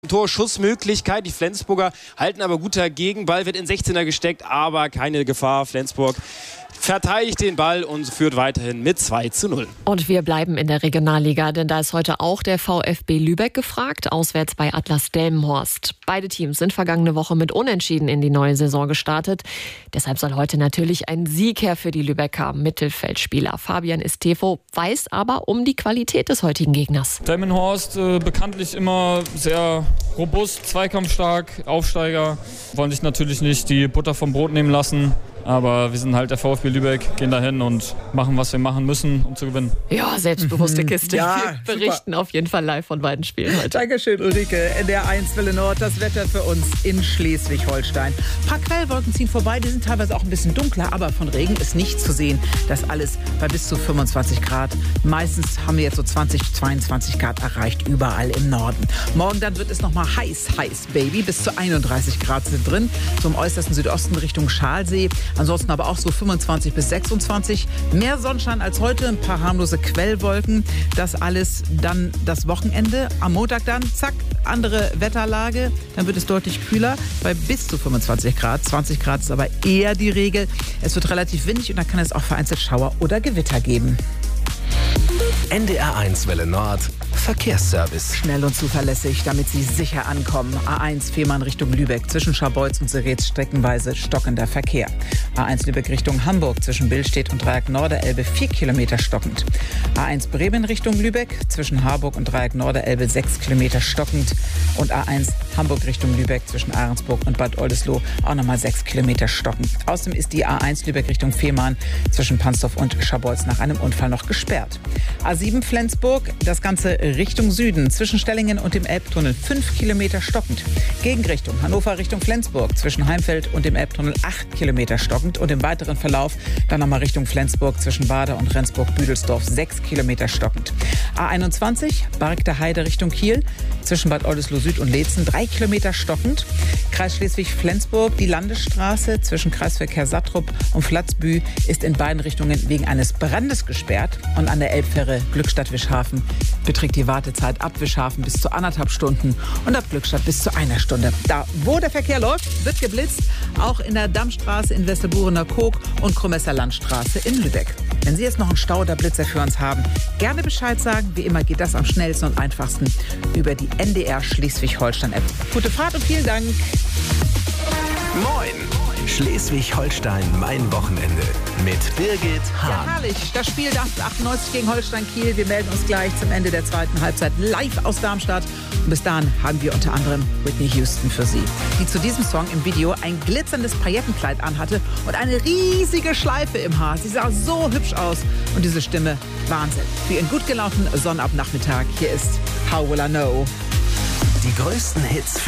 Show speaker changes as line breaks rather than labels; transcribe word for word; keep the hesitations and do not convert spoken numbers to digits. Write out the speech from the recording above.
Torschussmöglichkeit. Die Flensburger halten aber gut dagegen. Ball wird in sechzehner gesteckt, aber keine Gefahr. Flensburg verteidigt den Ball und führt weiterhin mit zwei zu null.
Und wir bleiben in der Regionalliga, denn da ist heute auch der VfB Lübeck gefragt, auswärts bei Atlas Delmenhorst. Beide Teams sind vergangene Woche mit Unentschieden in die neue Saison gestartet. Deshalb soll heute natürlich ein Sieg her für die Lübecker. Mittelfeldspieler Fabian Estefo weiß aber um die Qualität des heutigen Gegners.
Delmenhorst äh, bekanntlich immer sehr robust, zweikampfstark, Aufsteiger. Wollen sich natürlich nicht die Butter vom Brot nehmen lassen. Aber wir sind halt der VfB Lübeck, gehen dahin und machen, was wir machen müssen, um zu gewinnen.
Ja, selbstbewusste Kiste.
Ja,
wir berichten super. Auf jeden Fall live von beiden Spielen heute.
Dankeschön, Ulrike. N D R eins Welle Nord, das Wetter für uns in Schleswig-Holstein. Ein paar Quellwolken ziehen vorbei, die sind teilweise auch ein bisschen dunkler, aber von Regen ist nichts zu sehen. Das alles bei bis zu fünfundzwanzig Grad. Meistens haben wir jetzt so zwanzig, zweiundzwanzig Grad erreicht, überall im Norden. Morgen dann wird es nochmal heiß, heiß, Baby. Bis zu einunddreißig Grad sind drin, so im äußersten Südosten Richtung Schalsee. Ansonsten aber auch so fünfundzwanzig bis sechsundzwanzig. Mehr Sonnenschein als heute, ein paar harmlose Quellwolken. Das alles dann das Wochenende. Am Montag dann, zack, andere Wetterlage. Dann wird es deutlich kühler bei bis zu fünfundzwanzig Grad. zwanzig Grad ist aber eher die Regel. Es wird relativ windig und dann kann es auch vereinzelt Schauer oder Gewitter geben.
N D R eins Welle Nord, Verkehrsservice.
Schnell und zuverlässig, damit Sie sicher ankommen. A eins Fehmarn Richtung Lübeck, zwischen Scharbeutz und Seretz streckenweise stockender Verkehr. A eins Lübeck Richtung Hamburg, zwischen Billstedt und Dreieck Norderelbe vier Kilometer stockend. A eins Bremen Richtung Lübeck, zwischen Harburg und Dreieck Norderelbe sechs Kilometer stockend. Und A eins Hamburg Richtung Lübeck, zwischen Ahrensburg und Bad Oldesloe auch nochmal sechs Kilometer stockend. Außerdem ist die A eins Lübeck Richtung Fehmarn, zwischen Pansdorf und Scharbeutz nach einem Unfall noch gesperrt. A sieben Flensburg, das Ganze Richtung Süden, zwischen Stellingen und dem Elbtunnel fünf Kilometer stockend. Gegenrichtung Hannover Richtung Flensburg, zwischen Heimfeld und dem Elbtunnel acht Kilometer stockend. Und im weiteren Verlauf dann nochmal Richtung Flensburg, zwischen Bader und Rendsburg-Büdelsdorf sechs Kilometer stockend. A einundzwanzig, Bark der Heide Richtung Kiel, zwischen Bad Oldesloe Süd und Leetzen drei Kilometer stockend. Kreis Schleswig-Flensburg, die Landesstraße zwischen Kreisverkehr Sattrup und Flatzbü ist in beiden Richtungen wegen eines Brandes gesperrt. Und an der Elbfähre Glückstadt-Wischhafen beträgt die Wartezeit ab Wischhafen bis zu anderthalb Stunden und ab Glückstadt bis zu einer Stunde. Da, wo der Verkehr läuft, wird geblitzt. Auch in der Dammstraße in Westerburener Koog und Krumesser Landstraße in Lübeck. Wenn Sie jetzt noch einen Stau oder Blitzer für uns haben, gerne Bescheid sagen. Wie immer geht das am schnellsten und einfachsten über die N D R Schleswig-Holstein-App. Gute Fahrt und vielen Dank.
Moin! Schleswig-Holstein, mein Wochenende mit Birgit Hahn.
Ja, herrlich. Das Spiel Darmstadt achtundneunzig gegen Holstein Kiel. Wir melden uns gleich zum Ende der zweiten Halbzeit live aus Darmstadt. Und bis dahin haben wir unter anderem Whitney Houston für Sie, die zu diesem Song im Video ein glitzerndes Paillettenkleid anhatte und eine riesige Schleife im Haar. Sie sah so hübsch aus. Und diese Stimme, Wahnsinn. Für Ihren gut gelaunten Sonnabendnachmittag. Hier ist How Will I Know.
Die größten Hits für